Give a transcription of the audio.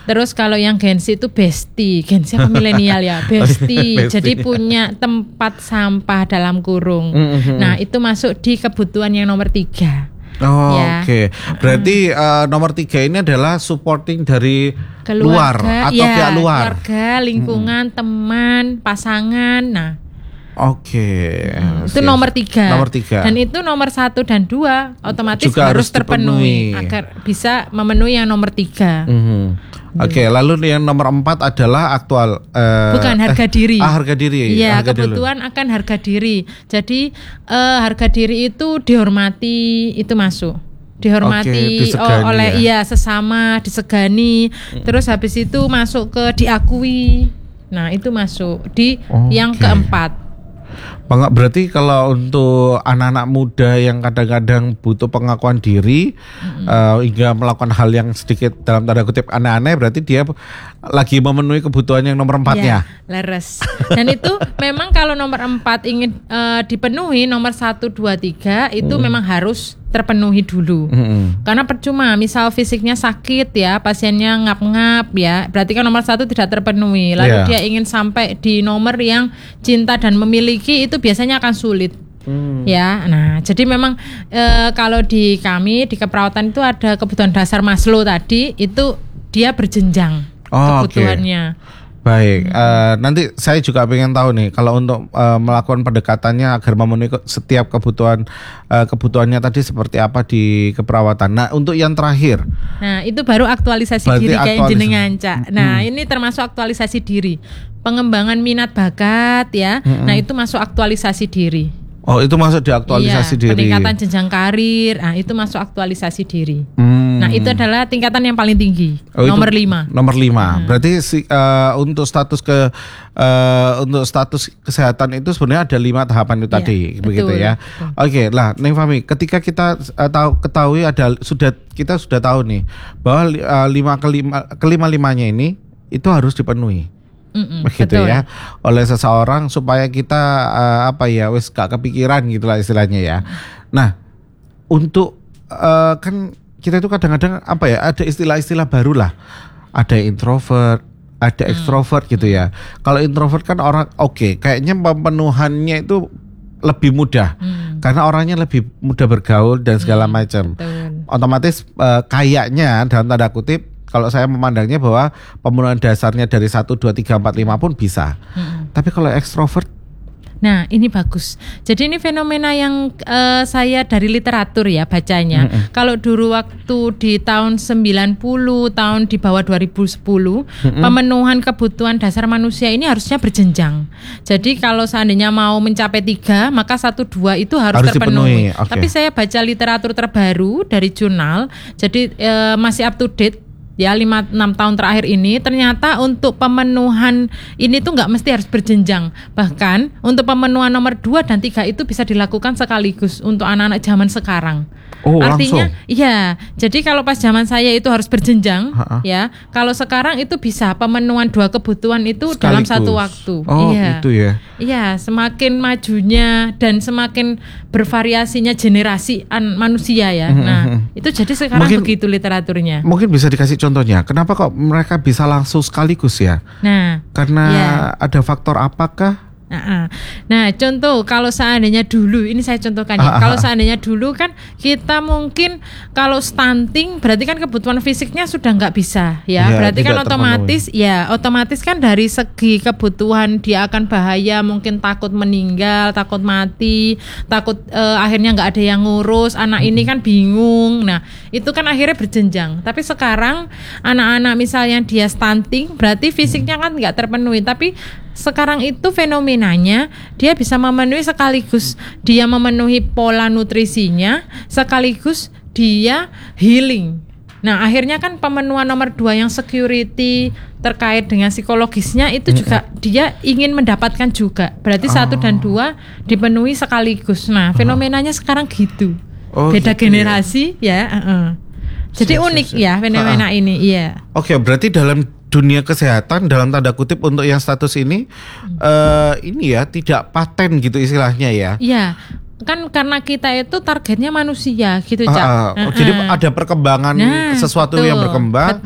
Terus kalau yang Gen Z itu Besti. Gen Z apa milenial ya? Besti. Jadi punya tempat sampah dalam kurung. Nah, itu masuk di kebutuhan yang nomor 3. Oh, ya. Oke. Berarti nomor 3 ini adalah supporting dari luar keluarga, atau pihak luar. Keluarga, lingkungan, teman, pasangan. Nah, itu nomor 3. Nomor 3. Dan itu nomor 1 dan 2 otomatis juga harus terpenuhi agar bisa memenuhi yang nomor 3. Oke, lalu yang nomor 4 adalah aktual bukan harga diri. Harga diri. Iya, kebutuhan akan harga diri. Jadi harga diri itu dihormati, itu masuk. Dihormati oleh sesama, disegani. Terus habis itu masuk ke diakui. Nah, itu masuk di yang keempat. Berarti kalau untuk anak-anak muda yang kadang-kadang butuh pengakuan diri hingga melakukan hal yang sedikit dalam tanda kutip aneh-aneh, berarti dia lagi memenuhi kebutuhan yang nomor 4-nya. Leres. Dan itu memang kalau nomor 4 ingin dipenuhi, nomor 1, 2, 3 itu memang harus terpenuhi dulu. Karena percuma misal fisiknya sakit ya, pasiennya ngap-ngap ya, berarti kan nomor 1 tidak terpenuhi. Lalu dia ingin sampai di nomor yang cinta dan memiliki, itu biasanya akan sulit. Ya, nah jadi memang kalau di kami di keperawatan itu ada kebutuhan dasar Maslow tadi, itu dia berjenjang kebutuhannya. Baik, nanti saya juga pengen tahu nih kalau untuk melakukan pendekatannya agar memenuhi setiap kebutuhannya tadi seperti apa di keperawatan. Nah, untuk yang terakhir. Nah, itu baru aktualisasi diri kayak jenengan, Cak. Nah, ini termasuk aktualisasi diri. Pengembangan minat bakat ya. Nah, itu masuk aktualisasi diri. Oh, itu masuk di aktualisasi diri. Peningkatan jenjang karir. Nah, itu masuk aktualisasi diri. Nah, itu adalah tingkatan yang paling tinggi. Nomor 5. Nomor 5. Berarti untuk status kesehatan itu sebenarnya ada 5 tahapan itu tadi, begitu ya. Oke, lah Neng Fahmi, ketika kita ketahui kita sudah tahu nih bahwa kelima-limanya ini itu harus dipenuhi. Begitu ya oleh seseorang supaya kita wis gak kepikiran gitulah istilahnya ya. Nah, untuk kan kita itu kadang-kadang ada istilah-istilah baru lah. Ada introvert, ada ekstrovert gitu ya. Kalau introvert kan orang kayaknya pemenuhannya itu lebih mudah karena orangnya lebih mudah bergaul dan segala macam. Otomatis kayaknya dalam tanda kutip kalau saya memandangnya bahwa pemenuhan dasarnya dari 1, 2, 3, 4, 5 pun bisa. Tapi kalau ekstrovert, nah ini bagus. Jadi ini fenomena yang saya dari literatur ya bacanya. Kalau dulu waktu di tahun 90, tahun di bawah 2010, pemenuhan kebutuhan dasar manusia ini harusnya berjenjang. Jadi kalau seandainya mau mencapai 3, maka 1, 2 itu harus terpenuhi. Tapi saya baca literatur terbaru dari jurnal, jadi masih up to date. Ya 5-6 tahun terakhir ini ternyata untuk pemenuhan ini tuh nggak mesti harus berjenjang. Bahkan untuk pemenuhan nomor 2 dan 3 itu bisa dilakukan sekaligus untuk anak-anak zaman sekarang. Artinya langsung. Iya. Jadi kalau pas zaman saya itu harus berjenjang ya. Kalau sekarang itu bisa pemenuhan 2 kebutuhan itu sekaligus dalam satu waktu. Itu ya. Iya, semakin majunya dan semakin bervariasinya generasi manusia ya. Nah, itu jadi sekarang begitu literaturnya. Mungkin bisa dikasih contohnya. Kenapa kok mereka bisa langsung sekaligus ya? Nah, karena ada faktor apakah? Nah, contoh kalau seandainya dulu, ini saya contohkan ya. Kalau seandainya dulu kan kita mungkin kalau stunting berarti kan kebutuhan fisiknya sudah nggak bisa ya. Berarti kan otomatis kan dari segi kebutuhan dia akan bahaya, mungkin takut meninggal, takut mati, takut akhirnya nggak ada yang ngurus. Anak ini kan bingung. Nah, itu kan akhirnya berjenjang. Tapi sekarang anak-anak misalnya dia stunting berarti fisiknya kan nggak terpenuhi, tapi sekarang itu fenomenanya dia bisa memenuhi sekaligus dia memenuhi pola nutrisinya sekaligus dia healing. Nah akhirnya kan pemenuhan nomor 2 yang security terkait dengan psikologisnya itu juga dia ingin mendapatkan juga. Berarti 1 dan 2 dipenuhi sekaligus. Nah fenomenanya sekarang gitu. Beda gitu generasi ya. Jadi unik ya fenomena ini. Iya. Oke, berarti dalam dunia kesehatan dalam tanda kutip untuk yang status ini tidak paten gitu istilahnya ya. Iya. Kan karena kita itu targetnya manusia gitu, Cak. Jadi ada perkembangan sesuatu yang berkembang.